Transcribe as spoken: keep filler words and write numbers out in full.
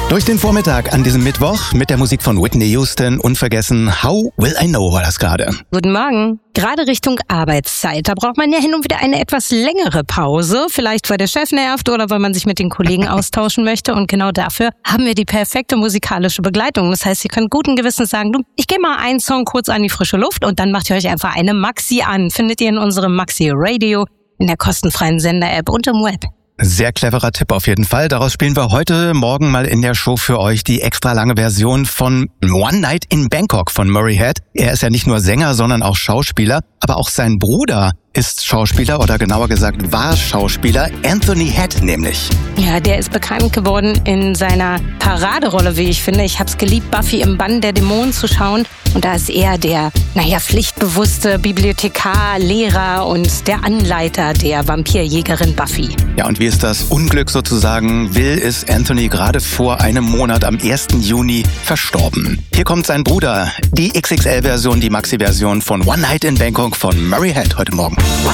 Durch den Vormittag an diesem Mittwoch mit der Musik von Whitney Houston. Unvergessen, How Will I Know war das gerade. Guten Morgen. Gerade Richtung Arbeitszeit. Da braucht man ja hin und wieder eine etwas längere Pause. Vielleicht, weil der Chef nervt oder weil man sich mit den Kollegen austauschen möchte. Und genau dafür haben wir die perfekte musikalische Begleitung. Das heißt, ihr könnt guten Gewissens sagen, du, ich gehe mal einen Song kurz an die frische Luft und dann macht ihr euch einfach eine Maxi an. Findet ihr in unserem Maxi Radio in der kostenfreien Sender-App und im Web. Sehr cleverer Tipp auf jeden Fall. Daraus spielen wir heute Morgen mal in der Show für euch die extra lange Version von One Night in Bangkok von Murray Head. Er ist ja nicht nur Sänger, sondern auch Schauspieler. Aber auch sein Bruder ist Schauspieler oder genauer gesagt war Schauspieler. Anthony Head nämlich. Ja, der ist bekannt geworden in seiner Paraderolle, wie ich finde. Ich hab's geliebt, Buffy im Bann der Dämonen zu schauen. Und da ist er der, naja, pflichtbewusste Bibliothekar, Lehrer und der Anleiter der Vampirjägerin Buffy. Ja, und wie es das Unglück sozusagen will, ist Anthony gerade vor einem Monat am ersten Juni verstorben. Hier kommt sein Bruder, die X X L-Version, die Maxi-Version von One Night in Bangkok von Murray Head heute Morgen.